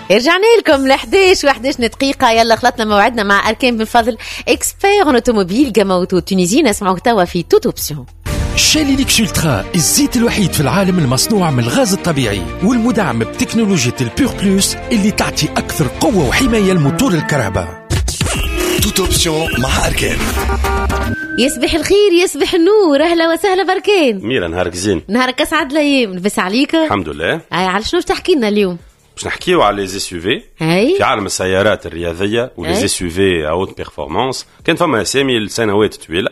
رجعنا لكم ل11 دقيقة. يلا خلطنا موعدنا مع أركان بن فضل اكسبير اوتوموبيل جاموتو تونيزي. نسمعوك توا في توت اوبسيون. شالي ليكس ألترا، الزيت الوحيد في العالم المصنوع من الغاز الطبيعي والمدعم بتكنولوجيا البيور بلوس اللي تعطي أكثر قوة وحماية لموتور الكهرباء. توت اوبسيون مع أركان. يصبح الخير يصبح النور. أهلا وسهلا بركان. ميرا نهارك زين. نهارك أسعد الأيام. لبس عليك الحمد لله. على شنو تحكي لنا اليوم؟ باش نحكيو على لي اس يو في في عالم السيارات الرياضيه ولي اس يو في اوت بيرفورمانس. كان فما اسامي لسنوات طويله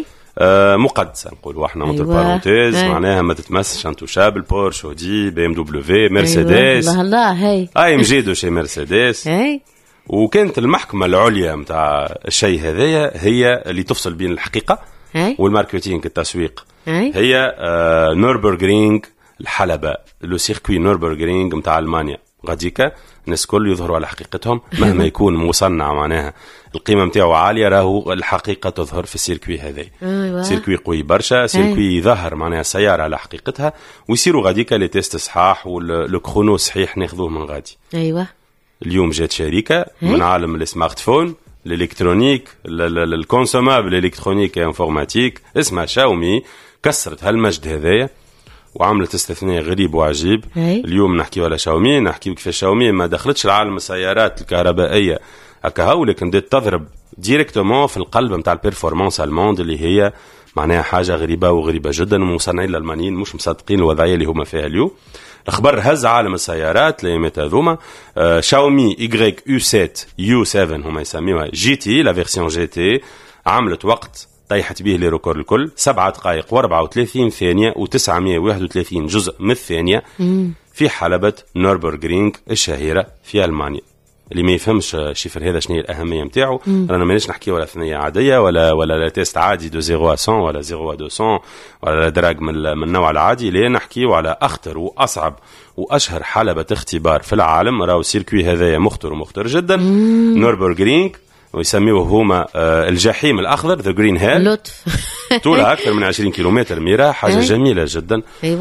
مقدسه نقولوا احنا اونتر بارونتيز معناها ما تتمسش انتوشابل. بورش، اودي، بي ام دبليو، مرسيدس. الله الله هاي ام جي دو شي مرسيدس. وكانت المحكمه العليا نتاع الشيء هذايا هي اللي تفصل بين الحقيقه والماركتينغ التسويق. هي نوربرغرينغ الحلبة، لو سيركوي نوربرغرينغ نتاع المانيا. غاديكا الناس كل يظهروا على حقيقتهم مهما يكون مصنع معناها القيمه نتاعو عاليه، راهو الحقيقه تظهر في السيركوي هذا. سيركوي قوي برشا، سيركوي يظهر معناها السياره على حقيقتها، ويصيروا غاديكا لي تيست صحاح ولو كرونو صحيح ناخذوه من غادي. اليوم جات شركه من عالم السمارت فون، الالكترونيك، الكونسومابل الكترونيك انفورماتيك، اسمها شاومي. كسرت هالمجد هذايا وعملت استثناء غريب وعجيب. اليوم نحكيو على شاومي، نحكيو كيف شاومي ما دخلتش العالم السيارات الكهربائيه هكا، ولكن بدات تضرب ديريكتومون في القلب نتاع البيرفورمانس الموند اللي هي معناها حاجه غريبه وغريبه جدا. والمصنعين الالمانيين مش مصدقين الوضعيه اللي هما فيها اليوم. الخبر هز عالم السيارات ليمات هذوما. شاومي اي يو 7 يو 7 هما يسميوها جي تي، لا فيرسيون جي تي، عملت وقت طيحت به لي ريكورد الكل 7 دقائق و34 ثانية و931 جزء من الثانية في حلبة نوربرغرينغ الشهيرة في ألمانيا. اللي ما يفهمش الشفر هذا شنو الأهمية نتاعو، رانا ماناش نحكي ولا ثنية عادية ولا تيست عادي دو 0 à 100 ولا 0 à 200 ولا دراج من النوع العادي. ليه نحكيو على أخطر وأصعب وأشهر حلبة اختبار في العالم. راهو السيركوي هذايا مخطر جدا. نوربرغرينغ ويسميوه هما الجحيم الأخضر، ذا جرين هيل. لطف طولها أكثر من 20 كيلومتر ميرا، حاجة جميلة جدا.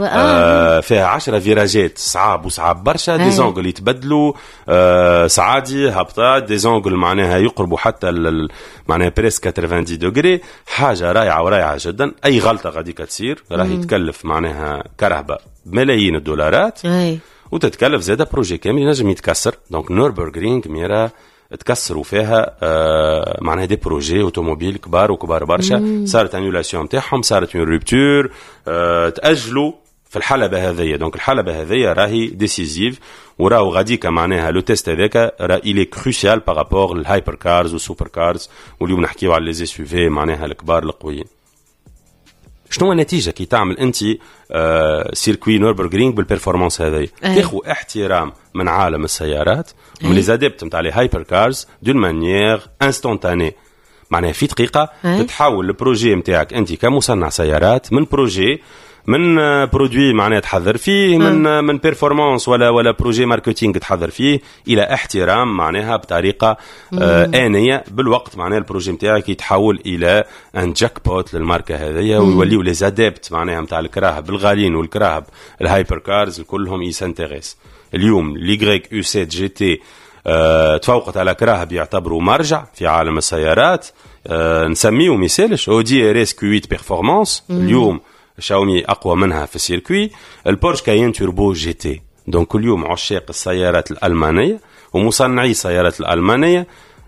فيها 10 فيراجات صعاب برشا، دي زونغل يتبدلوا صعادي هبطات، دي زونغل معناها يقربوا حتى معناها بريس 90 دوغري. حاجة رائعة جدا. أي غلطة غاديك تصير راهي تكلف معناها كرهبة ملايين الدولارات، وتتكلف زادة بروجي كامل ينجم يتكسر. دونك نوربرغرينغ ميرا تكسروا فيها معناها دي بروجي اوتوموبيل كبار برشا. صارت انيولاسيون تاعهم، صارت اون روبتور، تاجلوا في الحلبة هذية. دونك الحلبة هذية راهي ديسيزيف، وراهو غاديكا معناها لو تيست هذاك راه إلي كروسيال بارابور للهايبر كارز والسوبر كارز. واليوم نحكيو على لي اس يو في معناها الكبار القويين. شنو النتيجة كي تعمل أنت سيركوي نوربرغرينغ بالبرفورمانس هذه؟ تاخذ احترام من عالم السيارات ومن لي زادبت نتاع لي هايبر كارز دون مانيير انستونتاني. معناها في دقيقة تتحول البروجي نتاعك أنت كمصنع سيارات من بروجي من برودوي معناها تحضر فيه من بيرفورمانس ولا بروجي ماركتينغ تحضر فيه إلى احترام معناها بطريقة آنية بالوقت. معناها البروجي نتاعك يتحول إلى ان جاك بوت للماركة هذية، ويوليو لي زادبت معناها نتاع الكراهب الغالين والكراهب الهايبر كارز كلهم يسانتيريس. اليوم لي يو 7 جي تي تفوقت على كراهب يعتبروا مرجع في عالم السيارات. نسميه مثالش اودي ار اس كيو 8 بيرفورمانس. اليوم شاومي أقوى منها في السيركوي. البورش كاين توربو جي تي. دونك اليوم عشاق السيارات الألمانية ومصنعي السيارات الألمانية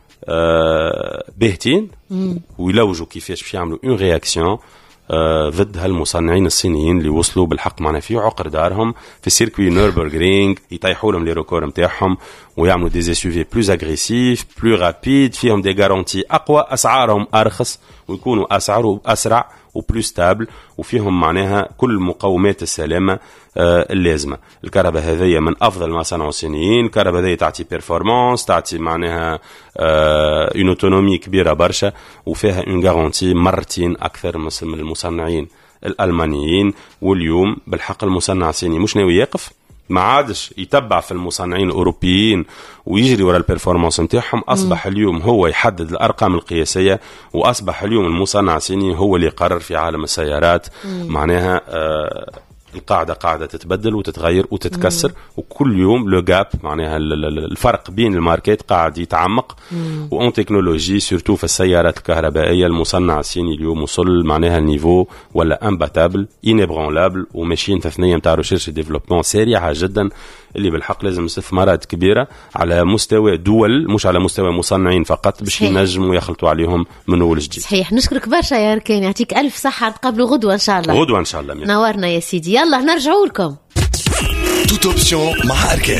باهتين ويلوجوا كيفاش باش يعملوا اون رياكسيون ضد هالمصنعين الصينيين اللي وصلوا بالحق معنا في عقر دارهم في السيركوي نوربرغرينغ، يطيحوا لهم لي ريكور نتاعهم ويعملوا دي اس يو في بلوز اغريسيف بلو رابيد، فيهم دي غارونتي اقوى، اسعارهم ارخص ويكونوا اسرع وبلو ستابل، وفيهم معناها كل مقومات السلامه اللازمه. الكهرباء هذه من افضل ما صنعوا الصينيين. الكهرباء هذه تعطي بيرفورمانس، تعطي معناها اون اوتونومي كبيره برشا، وفيها اون غارونتي مرتين اكثر من المصنعين الالمانيين. واليوم بالحق المصنع الصيني مش ناوي يقف، ما عادش يتبع في المصنعين الاوروبيين ويجري وراء البرفورمانس نتاعهم. اصبح اليوم هو يحدد الارقام القياسيه، واصبح اليوم المصنع الصيني هو اللي يقرر في عالم السيارات معناها القاعدة قاعدة تتبدل وتتغير وتتكسر، وكل يوم لو جاب معناها الفرق بين الماركات قاعد يتعمق. وأن تكنولوجي سورتو في السيارات الكهربائية المصنع الصيني اليوم وصل معناها النيفو ولا امباتابل انيبرونلابل، وماشيين في ثنية متاع ريشيرش ديفلوبمون سريعة جدا اللي بالحق لازم استثمارات كبيرة على مستوى دول مش على مستوى مصنعين فقط باش ينجموا يخلطوا عليهم من أول جديد. صحيح. نشكرك برشا يا أركان، يعطيك ألف صحة، نتقابلوا غدوة إن شاء الله. غدوة إن شاء الله. نورنا يا سيدي. يلا نرجعوا لكم توت اوبسيون مع أركان.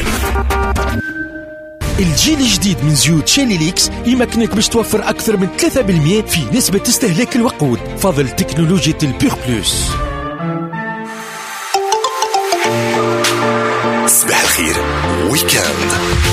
الجيل الجديد من زيوت شينيليكس يمكنك باش توفر أكثر من 3% في نسبة استهلاك الوقود فضل تكنولوجيا البير بلوس. صباح الخير ويكاند.